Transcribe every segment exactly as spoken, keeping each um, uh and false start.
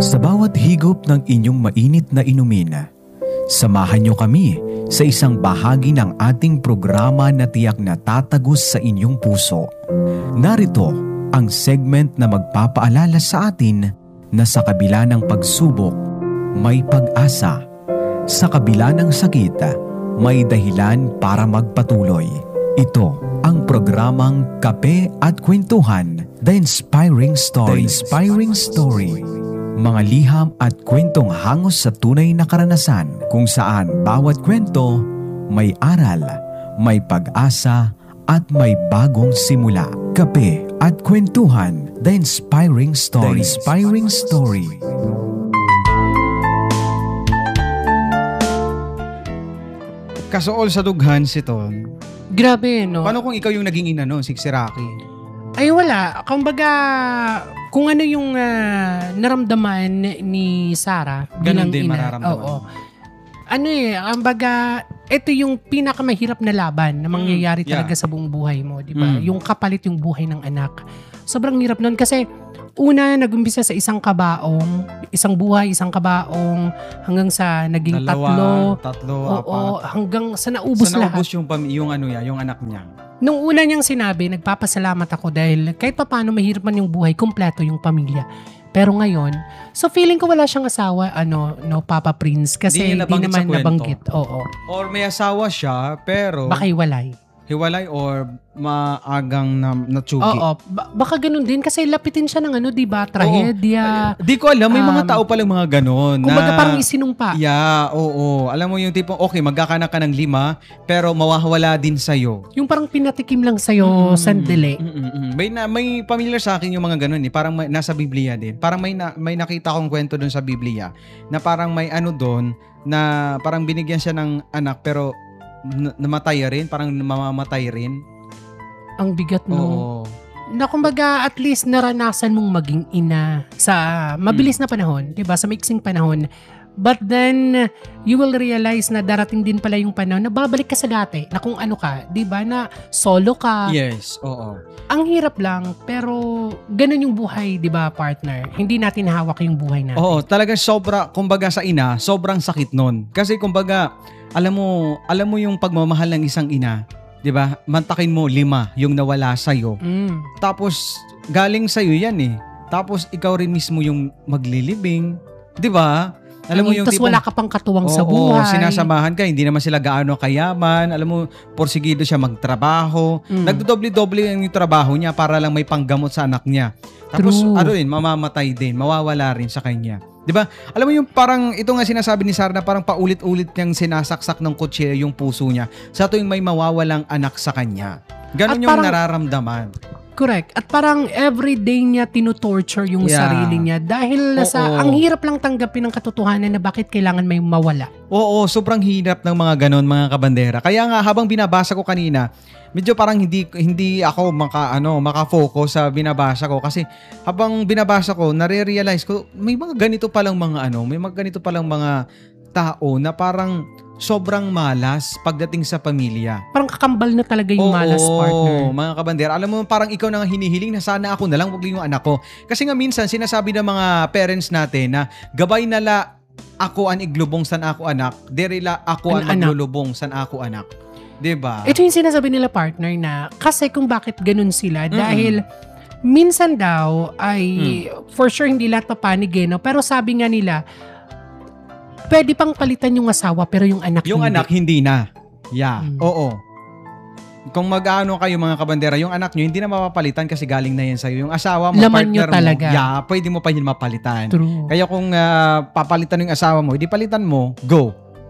Sa bawat higop ng inyong mainit na inumin, samahan niyo kami sa isang bahagi ng ating programa na tiyak na tatagos sa inyong puso. Narito ang segment na magpapaalala sa atin na sa kabila ng pagsubok, may pag-asa. Sa kabila ng sakit, may dahilan para magpatuloy. Ito ang programang Kape at Kwentuhan, The Inspiring Story. The Inspiring Story. Mga liham at kwentong hangos sa tunay na karanasan kung saan bawat kwento may aral, may pag-asa at may bagong simula. Kape at Kwentuhan, The Inspiring Story. The Inspiring Story. Kasool sa dughan si Ton. Grabe, no? Paano kung ikaw yung naging ina nun, si Siraki? Ay, wala. Kumbaga, kung ano yung uh, naramdaman ni Sarah Ganon bilang din ina. mararamdaman. Oo. Ano eh, kumbaga, ito yung pinakamahirap na laban na mangyayari Mm, yeah. talaga sa buong buhay mo, di ba? Mm. Yung kapalit yung buhay ng anak. Sobrang hirap nun kasi una, nag-umpisa sa isang kabaong, isang buhay, isang kabaong, hanggang sa naging Dalawa, tatlo. tatlo, Oo, apat. hanggang sa naubos Sa lahat. naubos yung, pam- yung ano ya, yung anak niya. Nung una niyang sinabi, nagpapasalamat ako dahil kahit papaano mahirap man yung buhay, kumpleto yung pamilya. Pero ngayon, so feeling ko wala siyang asawa, ano, no, Papa Prince, kasi Di niya hindi nabanggit sa naman kwento. nabanggit. Oo. Or may asawa siya, pero Baka hiwalay. hiwalay or maagang na, natsugi. Oo. Ba- baka ganun din kasi lapitin siya ng ano, di ba? Trahedya. Di ko alam, may mga Um, tao palang mga ganon. Kumbaga na, parang isinumpa. Yeah, oo. Alam mo yung tipong, okay, magkakanak ka ng lima, pero mawawala din sa'yo. Yung parang pinatikim lang sa'yo, Mm, sandali. mm, mm, mm. May, na, may familiar sa akin yung mga ganun eh. Parang may, nasa Biblia din. Parang may, na, may nakita akong kwento dun sa Biblia na parang may ano dun na parang binigyan siya ng anak pero n- namatay rin. Parang mamamatay rin. Ang bigat, no? Oo. Na kumbaga at least naranasan mong maging ina sa mabilis na panahon, 'di ba? Sa maiksing panahon. But then you will realize na darating din pala yung panahon na babalik ka sa dati, na kung ano ka, 'di ba? Na solo ka. Yes, oo. Ang hirap lang, pero ganun yung buhay, 'di ba, partner? Hindi natin hawak yung buhay natin. Oo, talagang sobra, kumbaga sa ina, sobrang sakit nun. Kasi kumbaga, alam mo, alam mo yung pagmamahal ng isang ina, 'di ba? Mantakin mo lima yung nawala sa iyo. Mm. Tapos galing sa iyo 'yan eh. Tapos ikaw rin mismo yung maglilibing, 'di ba? Alam mo yung Tapos tipong, wala ka pang katuwang sa oo, buhay. sinasamahan ka, hindi naman sila gaano kayaman. Alam mo, porsigido siya magtrabaho. Mm. Nagdodoble-doble yung trabaho niya para lang may panggamot sa anak niya. Tapos True. ano rin, mamamatay din, mawawala rin sa kanya. 'Di ba? Alam mo yung parang ito nga sinasabi ni Sarah na parang paulit-ulit niyang sinasaksak ng kutsilyo yung puso niya sa tuwing may mawawalang anak sa kanya. Ganon At yung parang- nararamdaman. Correct. At parang everyday niya tinutorture yung Yeah. sarili niya dahil Oo. sa ang hirap lang tanggapin ng katotohanan na bakit kailangan may mawala. Oo, sobrang hirap ng mga ganon, mga kabandera. Kaya nga habang binabasa ko kanina, medyo parang hindi hindi ako maka ano, maka-focus sa binabasa ko kasi habang binabasa ko, nare-realize ko may mga ganito palang mga ano, may mga ganito palang mga tao na parang sobrang malas pagdating sa pamilya. Parang kakambal na talaga yung malas, partner. mga kabandera. Alam mo, parang ikaw na nga hinihiling na sana ako na lang, wag lang yung anak ko. Kasi nga minsan, sinasabi ng mga parents natin na gabay nala ako an iglubong san ako anak, derila ako an An anak. maglulubong san ako anak. Diba? Ito yung sinasabi nila, partner, na kasi kung bakit ganun sila Mm-mm. dahil minsan daw ay for sure hindi lahat papanig eh, no? Pero sabi nga nila pwede pang palitan yung asawa pero yung anak Yung hindi. anak, hindi na. Yeah, Mm. oo. Kung mag-ano kayo mga kabandera, yung anak nyo, hindi na mapapalitan kasi galing na yan sa'yo. Yung asawa mo, Laman nyo partner talaga. mo, yeah, pwede mo pa yun mapalitan. True. Kaya kung ah, papalitan yung asawa mo, hindi palitan mo, go.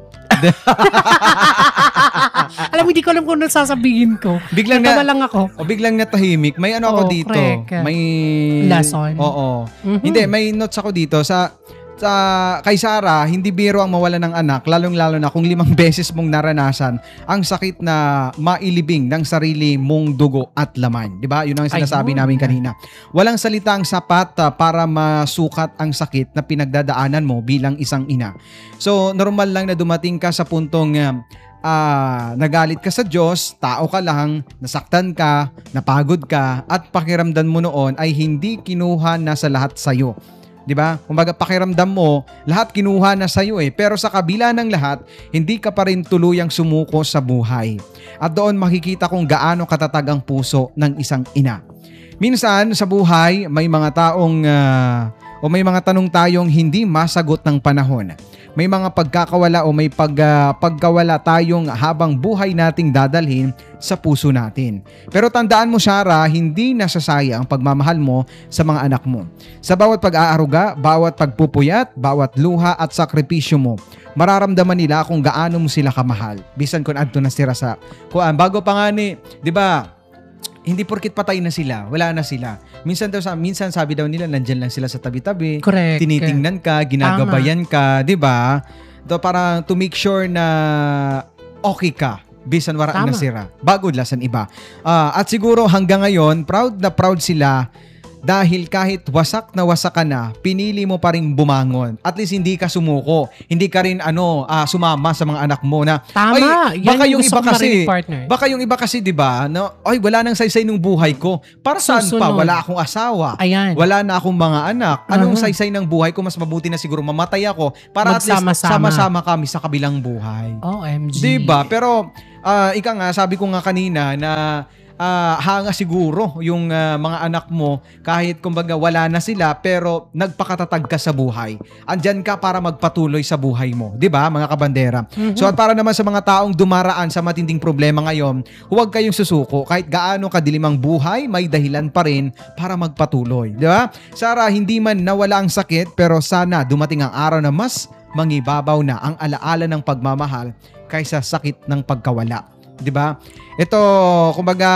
Alam mo, hindi ko alam kung ano sasabihin ko. Biglang Natawa na, lang ako. o biglang natahimik. May ano ako Oo, dito. correct. May Lesson. Oo. Mhm. Hindi, may notes ako dito sa sa kay Sarah, hindi biro ang mawala ng anak, lalong-lalo na kung limang beses mong naranasan ang sakit na mailibing ng sarili mong dugo at laman. 'Di ba? Yun ang sinasabi Ayun. namin kanina. Walang salita ang sapat ah, para masukat ang sakit na pinagdadaanan mo bilang isang ina. So, normal lang na dumating ka sa puntong ah, ah, nagalit ka sa Diyos, tao ka lang, nasaktan ka, napagod ka, at pakiramdam mo noon ay hindi kinuha na sa lahat sa'yo. 'Di ba? Kumbaga pakiramdam mo, lahat kinuha na sa iyo eh. Pero sa kabila ng lahat, hindi ka pa rin tuluyang sumuko sa buhay. At doon makikita kung gaano katatag ang puso ng isang ina. Minsan sa buhay, may mga taong uh, o may mga tanong tayong hindi masagot ng panahon. May mga pagkakawala o may pag, uh, pagkawala tayong habang buhay nating dadalhin sa puso natin. Pero tandaan mo, Sarah, hindi nasasaya ang pagmamahal mo sa mga anak mo. Sa bawat pag-aaruga, bawat pagpupuyat, bawat luha at sakripisyo mo, mararamdaman nila kung gaano mo sila kamahal. Bisan kung adto na sila sa kuan. Bago pa nga ni, di ba, hindi porkit patay na sila, wala na sila. Minsan daw minsan sabi daw nila nandiyan lang sila sa tabi-tabi. Correct. Tinitingnan ka, ginagabayan ka, 'di ba? Do para to make sure na okay ka. Bisan wala na sira. Bago lasan iba. Uh, at siguro hanggang ngayon, proud na proud sila dahil kahit wasak na wasak ka na, pinili mo pa rin bumangon. At least hindi ka sumuko. Hindi ka rin ano, uh, sumama sa mga anak mo na, tama. ay, baka yung, yung iba kasi, partner. Baka yung iba kasi, di ba, no, ay, wala nang saysay ng buhay ko. Para saan pa? Wala akong asawa. Ayan. Wala na akong mga anak. Anong uh-huh. saysay ng buhay ko? Mas mabuti na siguro mamatay ako para magsama-sama. At least sama-sama kami sa kabilang buhay. O M G. Di ba? Pero, uh, ika nga, sabi ko nga kanina na Uh, hanga siguro yung uh, mga anak mo kahit kumbaga wala na sila pero nagpakatatag ka sa buhay. Andyan ka para magpatuloy sa buhay mo. 'Di ba mga kabandera? Mm-hmm. So at para naman sa mga taong dumaraan sa matinding problema ngayon, huwag kayong susuko. Kahit gaano kadilim ang buhay, may dahilan pa rin para magpatuloy. 'Di ba? Sarah, hindi man nawala ang sakit pero sana dumating ang araw na mas mangibabaw na ang alaala ng pagmamahal kaysa sakit ng pagkawala. 'Di ba? Ito, kumbaga,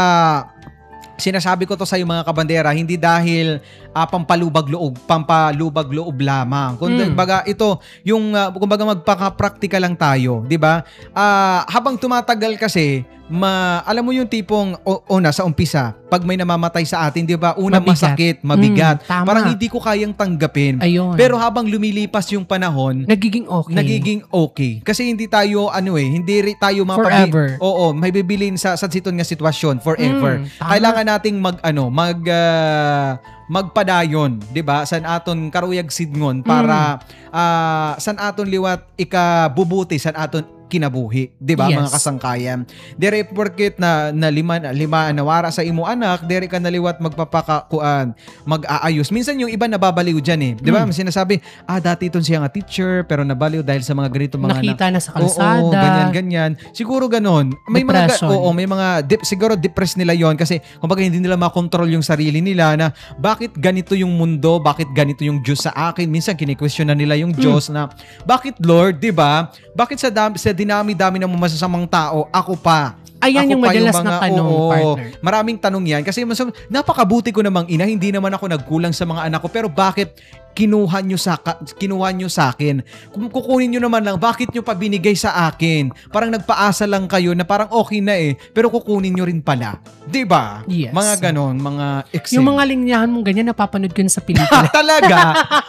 sinasabi ko to sa mga kabandera, hindi dahil uh, pampalubag loob, pampalubag loob lamang. Kumbaga, mm. ito yung uh, kumbaga magpaka-practical lang tayo, 'di ba? Uh, habang tumatagal kasi, ma, alam mo yung tipong o, una sa umpisa, pag may namamatay sa atin, 'di ba? Una mabigat. Masakit, mabigat. Mm, parang hindi ko kayang tanggapin. Ayun. Pero habang lumilipas yung panahon, nagiging okay. Nagiging okay. Kasi hindi tayo ano eh, hindi ri tayo mapabi- forever. Oo, may bibilin sa sa siton nga sitwasyon forever. Mm, kailangan nating mag ano, mag uh, magpadayon, 'di ba? San aton karuyag sidngon para mm. uh, san aton liwat ikabubuti, san aton kinabuhi, 'di ba? Yes. Mga kasangkayan. Dere porket na, na lima lima nawara sa imo anak, dere ka naliwat magpapakakuan, mag-aayos. Minsan yung iba nababaliw diyan eh, 'di ba? Hmm. Sinasabi, ah dati iton siya nga teacher pero nabaliw dahil sa mga ganito mga nakita anak. na sa kalsada. Oo, ganyan ganyan. Siguro ganon. May Depression. mga oo, may mga dip, siguro depressed nila yon kasi kumbaga hindi nila makontrol yung sarili nila na bakit ganito yung mundo, bakit ganito yung Diyos sa akin. Minsan kini-question na nila yung Diyos hmm. na bakit Lord, 'di ba? Bakit sa dami, sa dinami-dami ng masasamang tao, ako pa. Ayan ako yung madalas yung mga, na tanong, oo, partner. Maraming tanong yan. Kasi mas, napakabuti ko namang ina, hindi naman ako nagkulang sa mga anak ko. Pero bakit kinuha nyo sa, kinuha nyo sa akin? Kung kukunin nyo naman lang, bakit nyo pa binigay sa akin? Parang nagpaasa lang kayo na parang okay na eh. Pero kukunin nyo rin pala. Diba? Yes. Mga ganon, mga excel. Yung mga linyahan mong ganyan, napapanood ko sa pelikula. Talaga?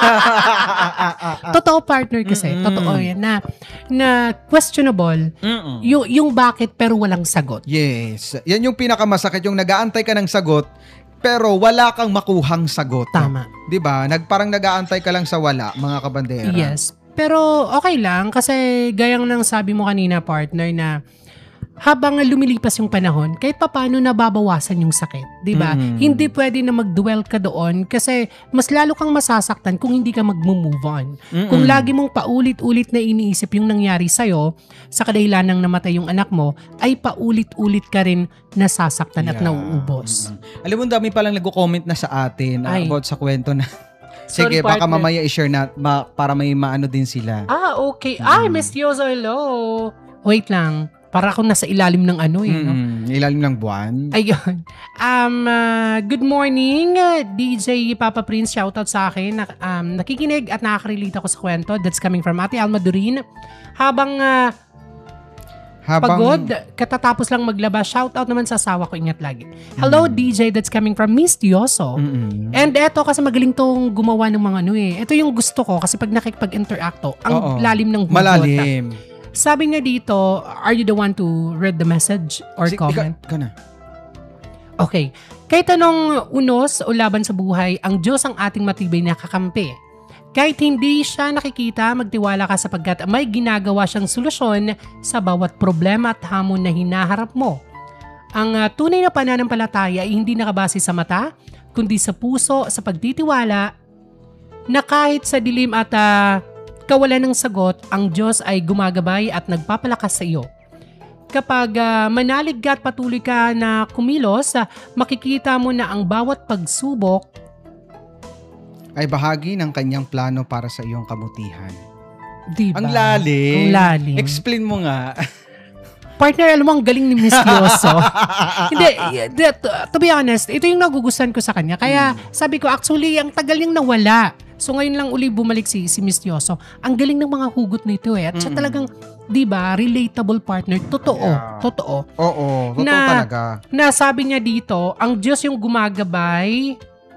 Totoo, partner, kasi. Mm-mm. Totoo yan. Na, na questionable. Yung, yung bakit pero walang sagot. Yes. Yan yung pinakamasakit. Yung nag-aantay ka ng sagot, pero wala kang makuhang sagot. Tama. 'Di ba? Nag parang nag-aantay ka lang sa wala, mga kabandera. Yes. Pero okay lang kasi gayang nang sabi mo kanina, partner, na habang lumilipas yung panahon, kahit papaano nababawasan yung sakit, 'di ba? Mm. Hindi pwede na mag-dwell ka doon kasi mas lalo kang masasaktan kung hindi ka mag-move on. Mm-mm. Kung lagi mong paulit-ulit na iniisip yung nangyari sa'yo sa kadahilan ng namatay yung anak mo, ay paulit-ulit ka rin nasasaktan yeah. at nauubos. Mm-hmm. Alam mo, dami palang nagko-comment na sa atin uh, about sa kwento na sige, sorry, baka partner. Mamaya i-share na ma, para may maano din sila. Ah, okay. Mm. Ay, Miss Yoso, hello. Wait lang. Para akong nasa ilalim ng ano eh. No? Mm, ilalim ng buwan. Ayun. Um, uh, good morning, D J Papa Prince. Shoutout sa akin. Um, nakikinig at nakaka-relate ako sa kwento. That's coming from Ate Alma Durin. Habang, uh, Habang pagod, katatapos lang maglaba. Shoutout naman sa asawa ko. Ingat lagi. Hello, mm. D J. That's coming from Miss Dioso. Mm-mm. And eto, kasi magaling tong gumawa ng mga ano eh. Ito yung gusto ko kasi pag nakikipag-interact to, ang Oo. lalim ng hugot. Malalim. Sabi nga dito, are you the one to read the message or si, comment? Ika, ika na. Okay. Kahit anong unos o laban sa buhay, ang Diyos ang ating matibay na kakampi. Kahit hindi siya nakikita, magtiwala ka sapagkat may ginagawa siyang solusyon sa bawat problema at hamon na hinaharap mo. Ang uh, tunay na pananampalataya ay hindi nakabase sa mata, kundi sa puso, sa pagtitiwala na kahit sa dilim at uh, kawalan ng sagot, ang Diyos ay gumagabay at nagpapalakas sa iyo. Kapag uh, manalig ka at patuloy ka na kumilos, uh, makikita mo na ang bawat pagsubok ay bahagi ng kanyang plano para sa iyong kabutihan. Diba? Ang lalim. Ang lalim. Explain mo nga. Partner, alam mo, ang galing ni Miss Yoso. Hindi, to, to be honest, ito yung nagugustuhan ko sa kanya. Kaya hmm. sabi ko, actually, ang tagal niyang nawala. So ngayon lang uli bumalik si, si Miss Yoso. Ang galing ng mga hugot nito eh. At siya talagang, di ba, relatable partner. Totoo. Yeah. Totoo. Oo, totoo na, talaga. Na sabi niya dito, ang Diyos yung gumagabay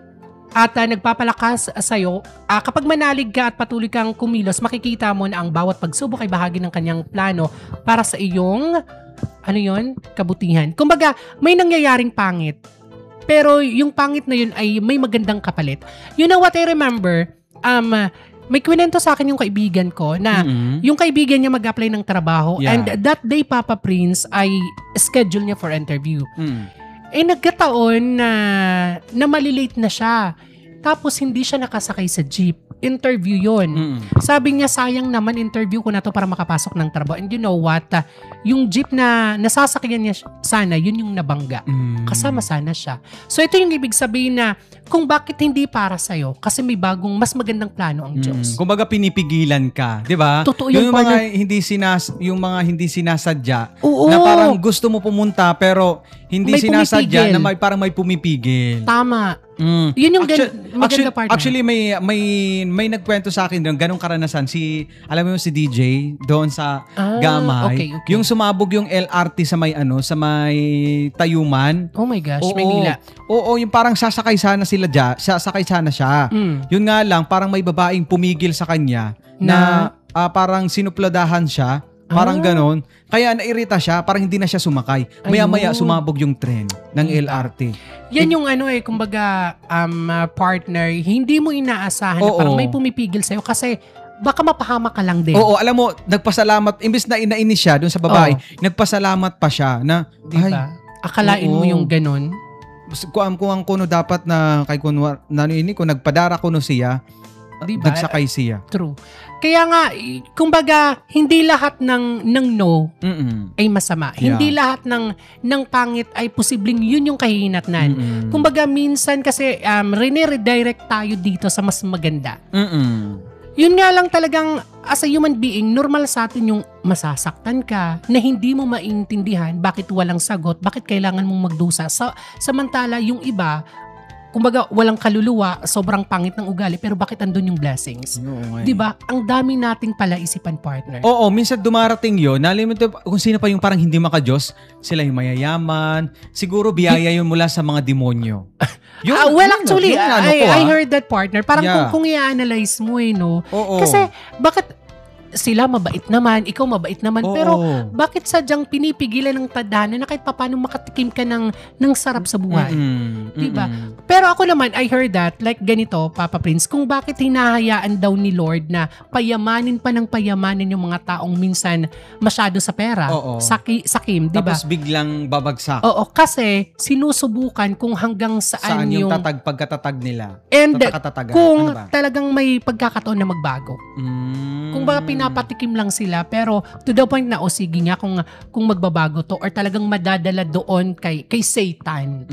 at uh, nagpapalakas sa'yo. Uh, kapag manalig ka at patuloy kang kumilos, makikita mo na ang bawat pagsubok ay bahagi ng kanyang plano para sa iyong, ano yon, kabutihan. Kumbaga, may nangyayaring pangit. Pero yung pangit na yun ay may magandang kapalit. You know what I remember? Um, may kwento sa akin yung kaibigan ko na mm-hmm. yung kaibigan niya mag-apply ng trabaho yeah. and that day Papa Prince ay schedule niya for interview. Mm. Eh nagkataon na, na malilate na siya. Tapos hindi siya nakasakay sa jeep. Interview yon. Mm. Sabi niya, sayang naman interview ko na to para makapasok ng trabaho. And you know what? Uh, yung jeep na nasasakyan niya sana, yun yung nabangga. Mm. Kasama sana siya. So ito yung ibig sabihin na kung bakit hindi para sa'yo. Kasi may bagong, mas magandang plano ang Diyos. Mm. Kumbaga pinipigilan ka. Di ba? Totoo yung, yung mga hindi sinas, yung mga hindi sinasadya. Oo. Na parang gusto mo pumunta pero hindi may sinasadya pumipigil. na may, parang may pumipigil. Tama. Mm. Yun yung actually, gan- maganda actually, partner. Actually, may may may nagkwento sa akin doon, ganong karanasan. Si, alam mo si D J doon sa ah, Gamay. Okay, okay. Yung sumabog yung L R T sa may ano, sa may Tayuman. Oh my gosh, oo, Manila. Oo, yung parang sasakay sana sila dyan. Sasakay sana siya. Mm. Yun nga lang, parang may babaeng pumigil sa kanya na, na uh, parang sinupladahan siya. Parang ah. ganon. Kaya nairita siya, parang hindi na siya sumakay. Maya-maya sumabog yung tren ng L R T. Yan yung ano eh, kumbaga um, uh, partner, hindi mo inaasahan oo, na parang may pumipigil sa'yo kasi baka mapahama ka lang din. Oo, alam mo, nagpasalamat, imbes na inainis siya doon sa babae, oo. Nagpasalamat pa siya na, diba? Ay, akalain oo. Mo yung ganon. Kung, kung ang kuno dapat na kay kuno, na ini ko, nagpadara kuno siya, diba? Nagsakay siya. True. Kaya nga, kumbaga, hindi lahat ng ng no Mm-mm. ay masama. Yeah. Hindi lahat ng ng pangit ay posibleng yun yung kahihinatnan. Mm-mm. Kumbaga, minsan kasi um, rene-redirect tayo dito sa mas maganda. Mm-mm. Yun nga lang talagang, as a human being, normal sa atin yung masasaktan ka, na hindi mo maintindihan bakit walang sagot, bakit kailangan mong magdusa. Sa, samantala, yung iba, kumbaga, walang kaluluwa, sobrang pangit ng ugali, pero bakit andun yung blessings? Oo, diba? Ang dami nating palaisipan, partner. Oo, minsan dumarating yun. Nalimutan kung sino pa yung parang hindi maka-Diyos, sila yung mayayaman. Siguro biyaya yun mula sa mga demonyo. Yun, uh, well, yun, actually, yun, yun, ano I, ko, I heard that, partner. Parang yeah. kung, kung i-analyze mo eh, no? Oo. Kasi, bakit sila mabait naman, ikaw mabait naman, oo. Pero bakit sadyang pinipigilan ng tadhana na kahit paano makatikim ka ng, ng sarap sa buhay? Mm-mm. Diba? Mm-mm. Pero ako naman, I heard that, like ganito, Papa Prince, kung bakit hinahayaan daw ni Lord na payamanin pa ng payamanin yung mga taong minsan masyado sa pera, saki, sakim, diba? Tapos biglang babagsak. Oo, kasi sinusubukan kung hanggang saan, saan yung, yung tatag, pagkatatag nila. And kung ano talagang may pagkakataon na magbago. Mm. Kung baka pinapatikim lang sila, pero to the point na, o sige nga, kung, kung magbabago to, or talagang madadala doon kay, kay Satan.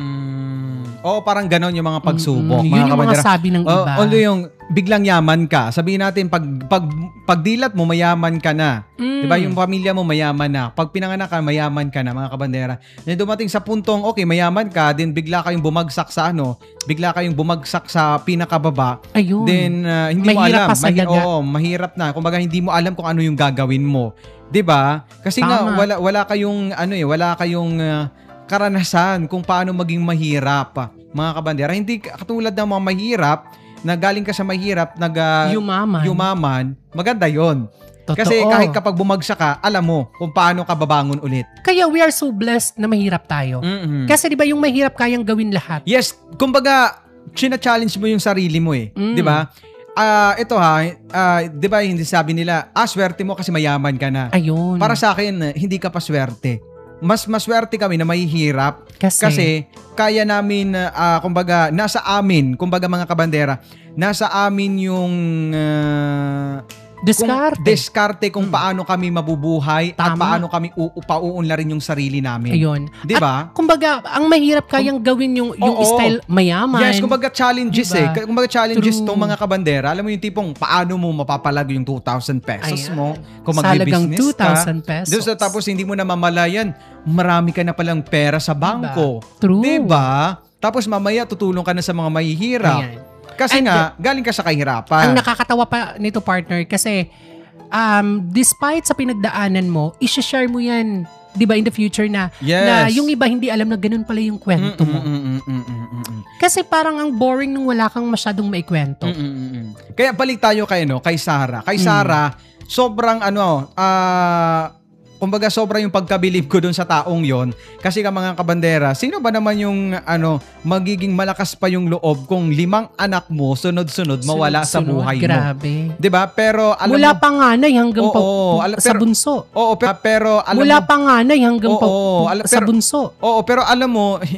Mm. Oo, parang ganon yung mga pagsubok. Mm-hmm. Yun yung mga sabi ng o, iba. Although yung biglang yaman ka, sabihin natin, pag, pag, pagdilat mo, mayaman ka na. Mm. Diba? Yung pamilya mo, mayaman na. Pag pinanganak ka, mayaman ka na, mga kabandera. Then dumating sa puntong, okay, mayaman ka, then bigla kayong bumagsak sa ano, bigla kayong bumagsak sa pinakababa. Ayun. Then, uh, hindi mahirap mo alam. Pa sa Mahi- daga. Oo, mahirap na. Kumbaga, hindi mo alam kung ano yung gagawin mo. 'Di ba? Kasi Tama. nga wala wala kayong ano eh, wala kayong uh, karanasan kung paano maging mahirap, mga kabandera. Hindi katulad ng mga mahirap na galing ka sa mahirap, nag uh, yumaman. yumaman, maganda 'yon. Totoo. Kasi kahit kapag bumagsak ka, alam mo kung paano ka babangon ulit. Kaya we are so blessed na mahirap tayo. Mm-hmm. Kasi 'di ba yung mahirap kayang gawin lahat? Yes, kumbaga china-challenge mo yung sarili mo eh, mm. 'di ba? ah ito ha, ah, 'di ba hindi sabi nila, ah swerte mo kasi mayaman ka na. Ayun. Para sa akin, hindi ka pa swerte. Mas maswerte kami na mahihirap Kasi, kasi kaya namin ah, kumbaga nasa amin, kumbaga mga kabandera, nasa amin yung ah, diskarte. kung diskarte kung Hmm. paano kami mabubuhay at Tama. paano kami u- pauunlarin yung sarili namin. Ayun. 'Di ba? Kumbaga, ang mahirap kayang gawin yung yung Oo. style mayaman. Yes, kumbaga challenges Diba? eh. Kumbaga challenges True. tong mga kabandera. Alam mo yung tipong paano mo mapapalag yung two thousand pesos Ayan. mo kung Sa halagang mag-business two ka. thousand pesos. Doon sa tapos hindi mo na mamalayan, marami ka na palang pera sa bangko. True. Diba? Tapos mamaya tutulong ka na sa mga mahihirap. Ayan. Kasi And, nga, galing ka sa kahirapan. Ang nakakatawa pa nito, partner, kasi um, despite sa pinagdaanan mo, i-share mo yan, di ba, in the future na, Yes. na yung iba hindi alam na ganun pala yung kwento mo. Mm, mm, mm, mm, mm, mm. Kasi parang ang boring nung wala kang masyadong maikwento. Mm, mm, mm, mm. Kaya balik tayo kay, no, kay Sarah. Kay Mm. Sarah, sobrang ano, ah... kumbaga sobra yung pagkabilib ko dun sa taong yon kasi ka mga kabandera, sino ba naman yung ano magiging malakas pa yung loob kung limang anak mo sunod-sunod mawala sa Sunod-sunod, buhay mo? Grabe. 'Di ba? Pero alam Mula mo, panganay hanggang Oo, pa, alam- sa pero- bunso. oo, pero, pero alam Mula mo, panganay hanggang pa, Oo, alam- sa pero- bunso. oo, pero alam mo,